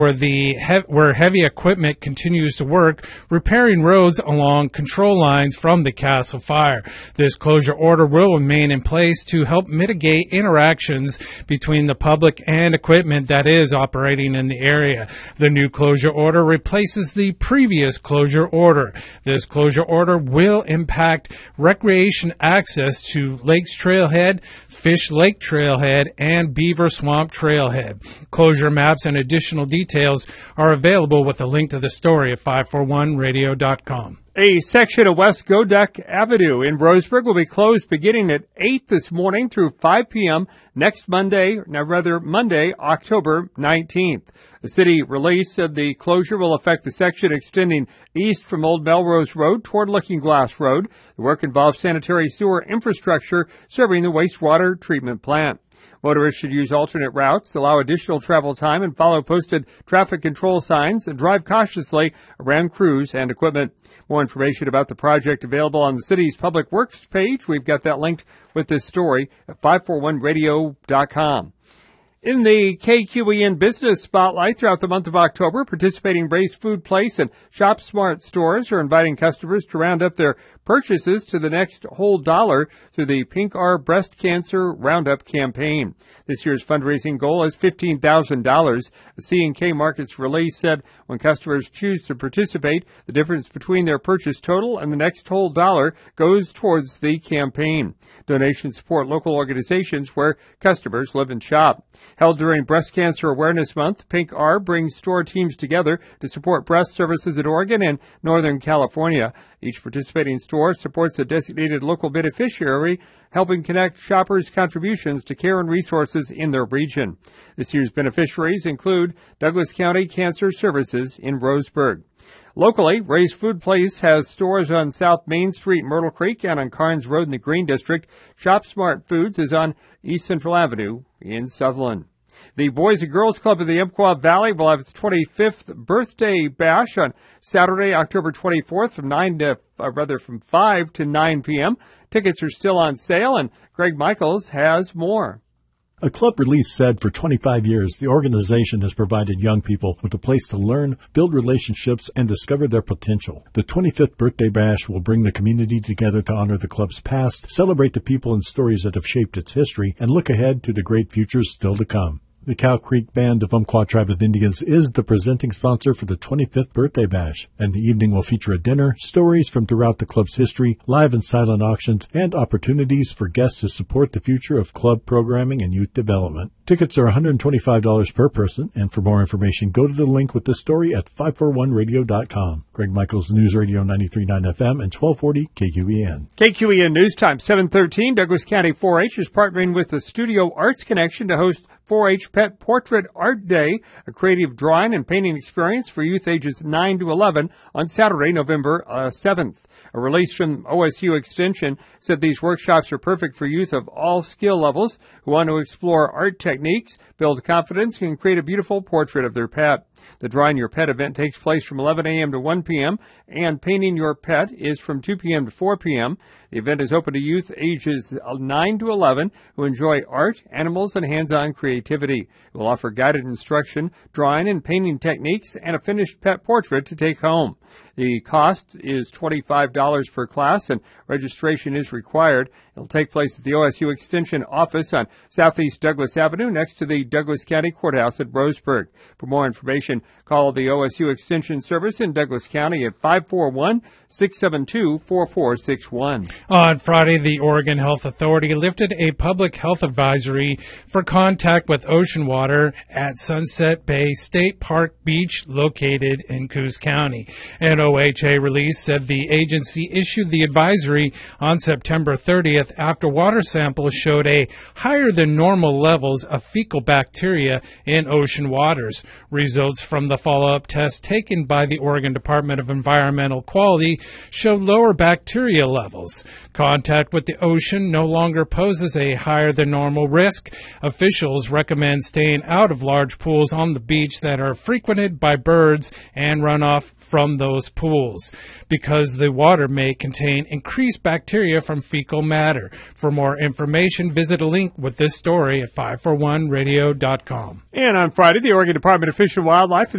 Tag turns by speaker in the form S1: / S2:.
S1: where heavy equipment continues to work, repairing roads along control lines from the Castle Fire. This closure order will remain in place to help mitigate interactions between the public and equipment that is operating in the area. The new closure order replaces the previous closure order. This closure order will impact recreation access to Lakes Trailhead, Fish Lake Trailhead, and Beaver Swamp Trailhead. Closure maps and additional details are available with a link to the story at 541radio.com.
S2: A section of West Goduck Avenue in Roseburg will be closed beginning at 8 this morning through 5 p.m. Monday, October 19th. The city release said the closure will affect the section extending east from Old Melrose Road toward Looking Glass Road. The work involves sanitary sewer infrastructure serving the wastewater treatment plant. Motorists should use alternate routes, allow additional travel time, and follow posted traffic control signs and drive cautiously around crews and equipment. More information about the project available on the city's Public Works page. We've got that linked with this story at 541radio.com. In the KQEN Business Spotlight throughout the month of October, participating Ray's Food Place and Shop Smart stores are inviting customers to round up their purchases to the next whole dollar through the Pink R Breast Cancer Roundup campaign. This year's fundraising goal is $15,000. The C&K Markets release said when customers choose to participate, the difference between their purchase total and the next whole dollar goes towards the campaign. Donations support local organizations where customers live and shop. Held during Breast Cancer Awareness Month, Pink R brings store teams together to support breast services in Oregon and Northern California. Each participating store supports a designated local beneficiary, helping connect shoppers' contributions to care and resources in their region. This year's beneficiaries include Douglas County Cancer Services in Roseburg. Locally, Ray's Food Place has stores on South Main Street, Myrtle Creek, and on Carnes Road in the Green District. Shop Smart Foods is on East Central Avenue in Sutherland. The Boys and Girls Club of the Umpqua Valley will have its 25th birthday bash on Saturday, October 24th from 5 to 9 p.m. Tickets are still on sale, and Greg Michaels has more.
S3: A club release said for 25 years, the organization has provided young people with a place to learn, build relationships, and discover their potential. The 25th Birthday Bash will bring the community together to honor the club's past, celebrate the people and stories that have shaped its history, and look ahead to the great futures still to come. The Cow Creek Band of Umpqua Tribe of Indians is the presenting sponsor for the 25th Birthday Bash, and the evening will feature a dinner, stories from throughout the club's history, live and silent auctions, and opportunities for guests to support the future of club programming and youth development. Tickets are $125 per person, and for more information, go to the link with the story at 541radio.com. Greg Michaels, News Radio 93.9 FM and 1240 KQEN.
S2: KQEN News Time, 7:13. Douglas County 4-H is partnering with the Studio Arts Connection to host 4-H Pet Portrait Art Day, a creative drawing and painting experience for youth ages 9 to 11 on Saturday, November 7th. A release from OSU Extension said these workshops are perfect for youth of all skill levels who want to explore art techniques, build confidence, and create a beautiful portrait of their pet. The Drawing Your Pet event takes place from 11 a.m. to 1 p.m., and Painting Your Pet is from 2 p.m. to 4 p.m. The event is open to youth ages 9 to 11 who enjoy art, animals, and hands-on creativity. It will offer guided instruction, drawing and painting techniques, and a finished pet portrait to take home. The cost is $25 per class, and registration is required. It will take place at the OSU Extension office on Southeast Douglas Avenue next to the Douglas County Courthouse at Roseburg. For more information, call the OSU Extension Service in Douglas County at 541-672-4461.
S1: On Friday, the Oregon Health Authority lifted a public health advisory for contact with ocean water at Sunset Bay State Park Beach located in Coos County. An OHA release said the agency issued the advisory on September 30th after water samples showed a higher than normal levels of fecal bacteria in ocean waters. Results from the follow-up test taken by the Oregon Department of Environmental Quality showed lower bacteria levels. Contact with the ocean no longer poses a higher than normal risk. Officials recommend staying out of large pools on the beach that are frequented by birds and runoff from those those pools because the water may contain increased bacteria from fecal matter. For more information, visit a link with this story at 541radio.com.
S2: And on Friday, the Oregon Department of Fish and Wildlife